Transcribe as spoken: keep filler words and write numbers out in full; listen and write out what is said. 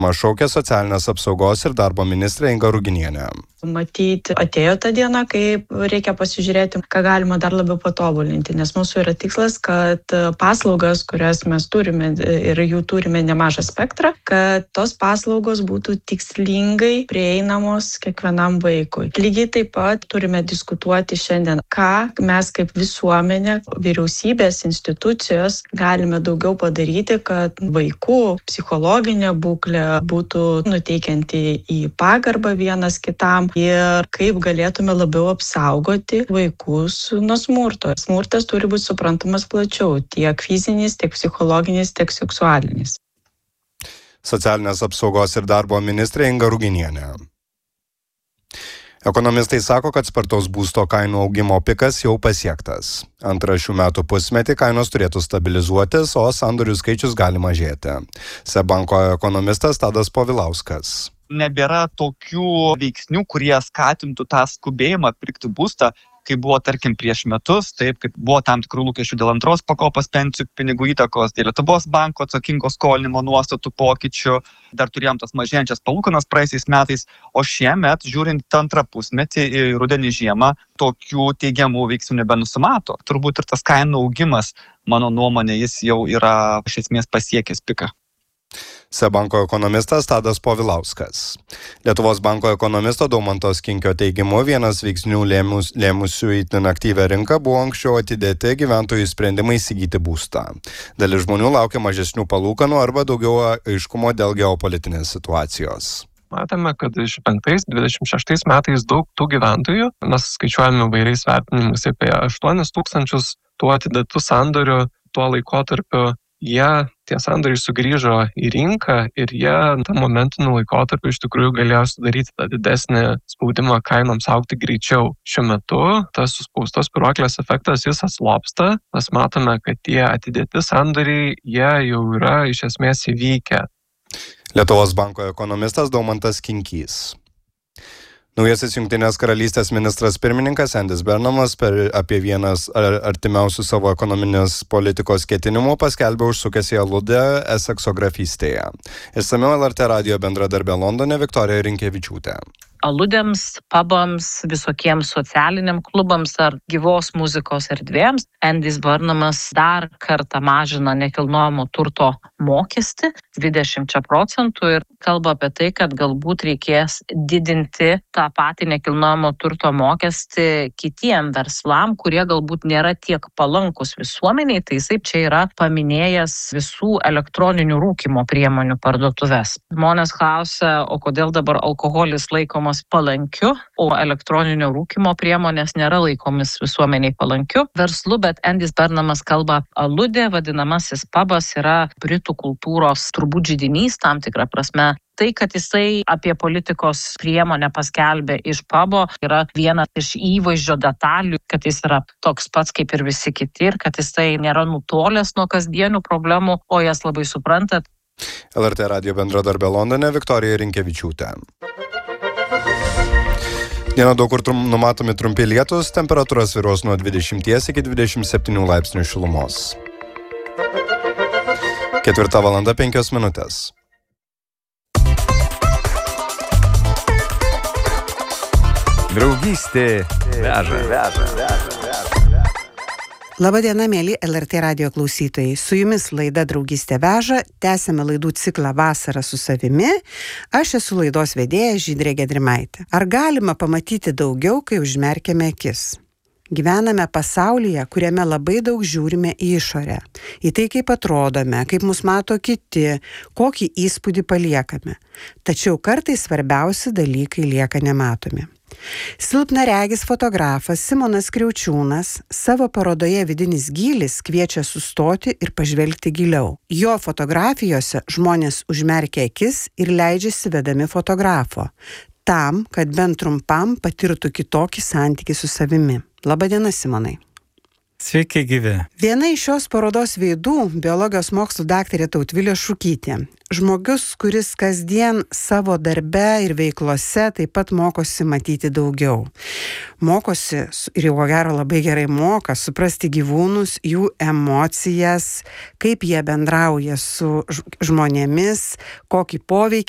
Šaukė socialinės apsaugos ir darbo ministrė Inga Ruginienė. Matyti, atėjo ta diena, kai reikia pasižiūrėti, ką galima dar labiau patobulinti, nes mūsų yra tikslas, kad paslaugas, kurias mes turime ir jų turime nemažą spektrą, kad tos paslaugos būtų tikslingai prieinamos kiekvienam vaikui. Lygiai taip pat turime diskutuoti šiandien, ką mes kaip visuomenė, vyriausybės, institucijos galime daugiau padaryti, kad vaikų psichologinė būklė būtų nuteikianti į pagarbą vienas kitam ir kaip galėtume labiau apsaugoti vaikus nuo smurto. Smurtas turi būti suprantamas plačiau, tiek fizinis, tiek psichologinis, tiek seksualinis. Socialinės apsaugos ir darbo ministrė Inga Ruginienė. Ekonomistai sako, kad spartaus būsto kainų augimo pikas jau pasiektas. Antrą šių metų pusmetį kainos turėtų stabilizuotis, o sandorių skaičius gali mažėti. Seb banko ekonomistas Tadas Povilauskas. Nebėra tokių veiksnių, kurie skatintų tą skubėjimą pirkti būstą, kaip buvo, tarkim, prieš metus, taip, kaip buvo tam tikrų lūkesčių dėl antros pakopos pensijų pinigų įtakos, dėl Lietuvos banko atsakingo skolinimo nuostatų pokyčių, dar turėjom tas mažėjančias palūkanas praeisiais metais, o šiemet, žiūrint antrą pusmetį į rudenį žiemą, tokių teigiamų veiksnių nebenusimato. Turbūt ir tas kainų augimas, mano nuomonė, jis jau yra iš esmės pasiekęs piką. Seb banko ekonomistas Tadas Povilauskas. Lietuvos banko ekonomisto Daumanto Skinkio teigimu, vienas veiksnių lėmus, lėmusių itin aktyvią rinką buvo anksčiau atidėti gyventojų sprendimai įsigyti būstą. Dalis žmonių laukia mažesnių palūkanų arba daugiau aiškumo dėl geopolitinės situacijos. Matome, kad dvidešimt penktais dvidešimt šeštais metais daug tų gyventojų, mes skaičiuojame vairiais vertinimus apie aštuonis tūkstančius tų atidėtų sandorių tuo laikotarpiu. Jie, tie sandoriai sugrįžo į rinką ir jie tą momentiniu laikotarpiu iš tikrųjų galėjo sudaryti tą didesnį spaudimą kainoms augti greičiau. Šiuo metu tas suspaustos spyruoklės efektas jis atslopsta. Mes matome, kad tie atidėti sandoriai, jie jau yra iš esmės įvykę. Lietuvos banko ekonomistas Daumantas Kinkys. Naujasis Jungtinės karalystės ministras pirmininkas Andys Burnhamas per apie vienas artimiausių savo ekonominės politikos ketinimų paskelbė užsukęs į aludę Esekso grafystėje. Išsamiau L R T radijo bendradarbė Londone Viktorija Rinkevičiūtė. Aludėms, pubams, visokiems socialiniam klubams ar gyvos muzikos erdvėms. Andys Burnhamas dar kartą mažina nekilnojamo turto mokestį dvidešimt procentų ir kalba apie tai, kad galbūt reikės didinti tą patį nekilnojamo turto mokestį kitiem verslam, kurie galbūt nėra tiek palankus visuomeniai. Tai jisai čia yra paminėjęs visų elektroninių rūkymo priemonių parduotuves. Žmonės klausia, o kodėl dabar alkoholis laikomas palankiu, o elektroninio rūkymo priemonės nėra laikomis visuomeniai palankiu verslu, bet Andys Burnhamas kalba aludė, vadinamasis pubas yra britų kultūros turbūt židinys tam tikrą prasme. Tai, kad jisai apie politikos priemonę paskelbė iš pubo, yra viena iš įvaizdžio detalių, kad jis yra toks pats kaip ir visi kiti ir kad jisai nėra nutolęs nuo kasdienių problemų, o jas labai supranta. L R T radijo bendradarbė Londone Viktorija Rinkevičiūtė. Dieną daug kur trum, numatomi trumpi lietūs, temperatūra svyruos nuo dvidešimt iki dvidešimt septynių laipsnių šilumos. Ketvirta valanda penkios minutės. Draugystė veža, veža, veža, veža. Labadiena, mėly L R T radijo klausytojai. Su jumis laida Draugystė veža. Tęsiame laidų ciklą Vasara su savimi. Aš esu laidos vedėja Žydrė Gedrimaitė. Ar galima pamatyti daugiau, kai užmerkiame akis? Gyvename pasaulyje, kuriame labai daug žiūrime į išorę. Į tai, kaip atrodome, kaip mus mato kiti, kokį įspūdį paliekame. Tačiau kartais svarbiausi dalykai lieka nematomi. Silpnaregis fotografas Simonas Kriaučiūnas savo parodoje Vidinis gylis kviečia sustoti ir pažvelgti giliau. Jo fotografijose žmonės užmerkia akis ir leidžiasi vedami fotografo, tam, kad bent trumpam patirtų kitokį santykį su savimi. Labadiena, Simonai. Sveiki, gyvi. Viena iš šios parodos veidų biologijos mokslų daktarė Tautvilė Šukytė. Žmogus, kuris kasdien savo darbe ir veiklose taip pat mokosi matyti daugiau. Mokosi ir jau gero labai gerai moka suprasti gyvūnus, jų emocijas, kaip jie bendrauja su žmonėmis, kokį poveikį